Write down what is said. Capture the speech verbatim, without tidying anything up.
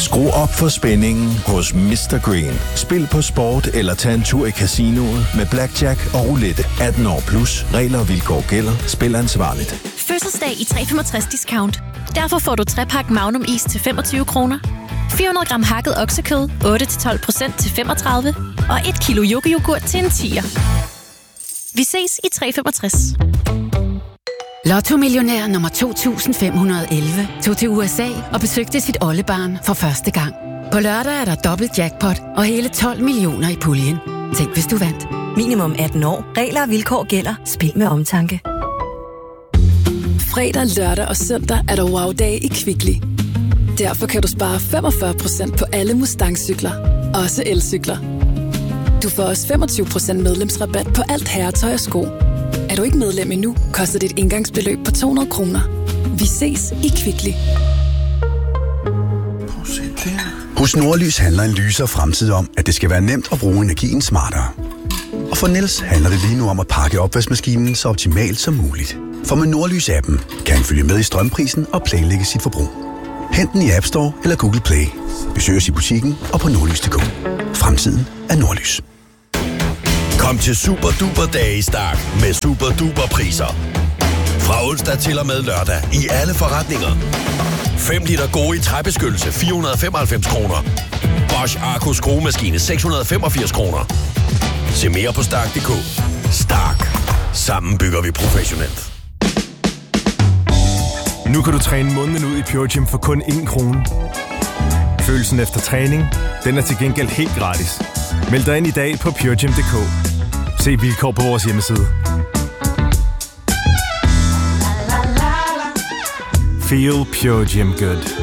Skru op for spændingen hos mister Green. Spil på sport eller tag en tur i casinoet med blackjack og roulette. atten år plus. Regler og vilkår gælder. Spil ansvarligt. Fødselsdag i tre komma femogtres discount. Derfor får du tre-pack Magnum is til femogtyve kroner. fire hundrede gram hakket oksekød, otte til tolv procent til femogtredive. Og et kilo yoghurt til en tier. Vi ses i tre komma femogtres. Lotto-millionær nummer to tusind fem hundrede og elleve tog til U S A og besøgte sit oldebarn for første gang. På lørdag er der dobbelt jackpot og hele tolv millioner i puljen. Tænk, hvis du vandt. Minimum atten år. Regler og vilkår gælder. Spil med omtanke. Fredag, lørdag og søndag er der wow-dag i Kvickly. Derfor kan du spare femogfyrre procent på alle Mustang-cykler. Også elcykler. Du får også femogtyve procent medlemsrabat på alt herretøj og sko. Er du ikke medlem endnu, koster det et engangsbeløb på to hundrede kroner. Vi ses i Kvickly. Hos Nordlys handler en lysere fremtid om, at det skal være nemt at bruge energien smartere. Og for Niels handler det lige nu om at pakke opvaskemaskinen så optimalt som muligt. For med Nordlys-appen kan han følge med i strømprisen og planlægge sit forbrug. Hent den i App Store eller Google Play. Besøg os i butikken og på nordlys punktum d k. Fremtiden er Nordlys. Kom til Super Duper Dage i Stark med super duper priser. Fra onsdag til og med lørdag i alle forretninger. fem liter Gori træbeskyttelse fire hundrede og femoghalvfems kroner. Bosch Arco skruemaskine seks hundrede og femogfirs kroner. Se mere på stark punktum d k. Stark. Sammen bygger vi professionelt. Nu kan du træne måneden ud i Pure Gym for kun en krone. Følelsen efter træning, den er til gengæld helt gratis. Meld dig ind i dag på pure gym punktum d k. Se vilkår på vores hjemmeside. Feel Pure Gym good.